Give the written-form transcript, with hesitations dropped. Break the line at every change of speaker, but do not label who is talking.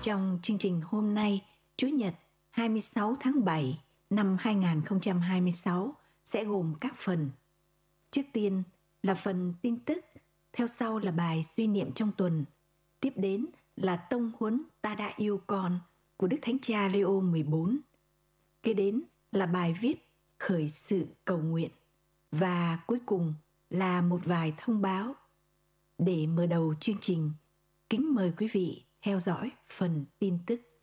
Trong chương trình hôm nay, Chủ nhật 26 tháng 7 năm 2026 sẽ gồm các phần. Trước tiên là phần tin tức, theo sau là bài suy niệm trong tuần, tiếp đến là tông huấn Ta đã yêu con của Đức Thánh Cha Leo 14. Kế đến là bài viết khởi sự cầu nguyện và cuối cùng là một vài thông báo. Để mở đầu chương trình, kính mời quý vị theo dõi phần tin tức.